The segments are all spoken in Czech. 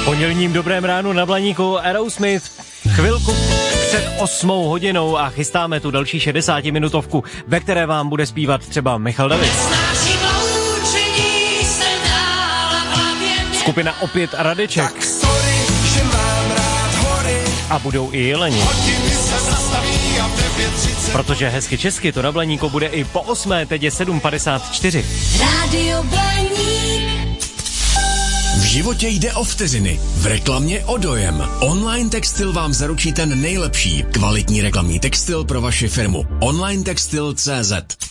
Pondělním dobrém ránu na Blaníku Aerosmith. Chvilku před 8 hodinou a chystáme tu další 60-minutovku, ve které vám bude zpívat třeba Michal David. Skupina Opět a Radeček. A budou i Jeleni. Protože hezky česky to na Blaníku bude i po 8, teď je 7:54. Rádio Blaník. V životě jde o vteřiny, v reklamě o dojem. Online Textil vám zaručí ten nejlepší, kvalitní reklamní textil pro vaši firmu. onlinetextil.cz.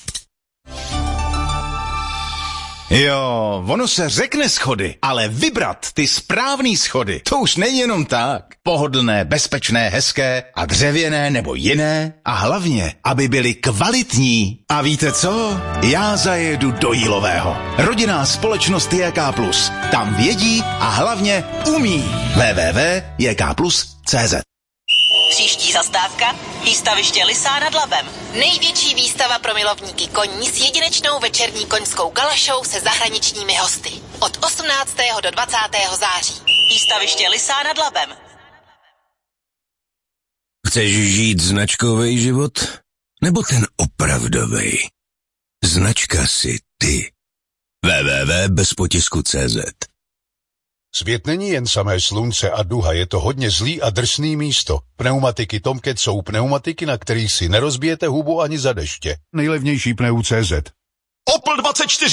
Jo, ono se řekne schody, ale vybrat ty správný schody, to už není jenom tak. Pohodlné, bezpečné, hezké a dřevěné nebo jiné a hlavně, aby byly kvalitní. A víte co? Já zajedu do Jílového. Rodinná společnost JK+. Tam vědí a hlavně umí. www.jkplus.cz. Příští zastávka, výstaviště Lysá nad Labem. Největší výstava pro milovníky koní s jedinečnou večerní koňskou galašou se zahraničními hosty. Od 18. do 20. září. Výstaviště Lysá nad Labem. Chceš žít značkový život? Nebo ten opravdový? Značka si ty. www.bezpotisku.cz. Svět není jen samé slunce a duha, je to hodně zlý a drsný místo. Pneumatiky Tomcat jsou pneumatiky, na kterých si nerozbijete hubu ani za deště. Nejlevnější pneu.cz. Opel 24